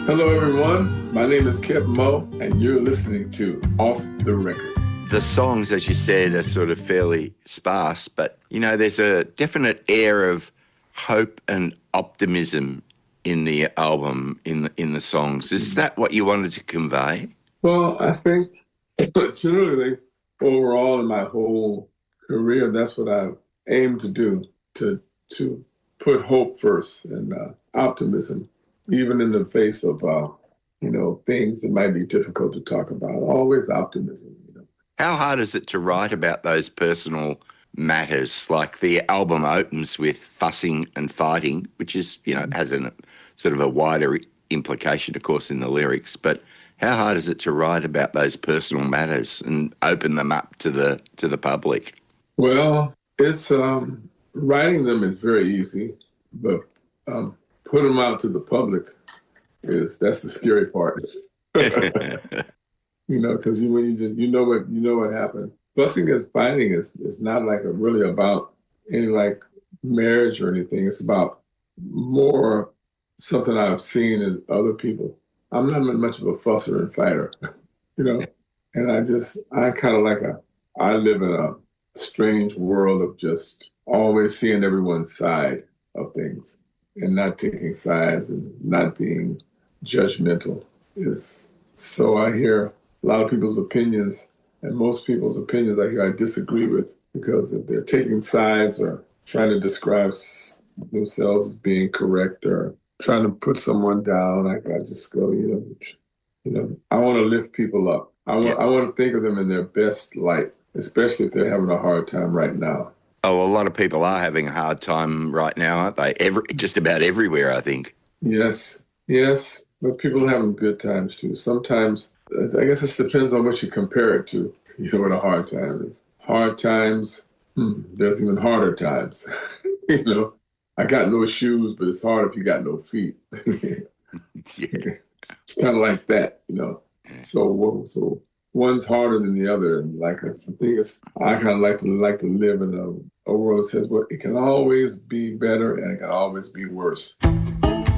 Hello, everyone. My name is Kev Moe, and you're listening to Off the Record. The songs, as you said, are sort of fairly sparse, but, you know, there's a definite air of hope and optimism in the album, in the songs. Is that what you wanted to convey? Well, I think generally, overall in my whole career, that's what I aim to do, to put hope first and optimism, even in the face of, things that might be difficult to talk about. Always optimism. How hard is it to write about those personal matters? Like the album opens with fussing and fighting, which is, has a sort of a wider implication, of course, in the lyrics. But how hard is it to write about those personal matters and open them up to the public? Well, it's writing them is very easy, but putting them out to the public that's the scary part. Because you know what happened. Fussing and fighting is not like really about any like marriage or anything. It's about more something I've seen in other people. I'm not much of a fusser and fighter, and I live in a strange world of just always seeing everyone's side of things and not taking sides and not being judgmental. So I hear a lot of people's opinions, and most people's opinions I disagree with, because if they're taking sides or trying to describe themselves as being correct or trying to put someone down, I just go, I want to lift people up. I want to think of them in their best light, especially if they're having a hard time right now. Oh, a lot of people are having a hard time right now, aren't they? Just about everywhere, I think. Yes, but people are having good times too. Sometimes, I guess it depends on what you compare it to, what a hard time is. Hard times, there's even harder times. I got no shoes, but it's hard if you got no feet. Yeah. It's kind of like that, So one's harder than the other. And I kind of like to live in a world that says, well, it can always be better and it can always be worse.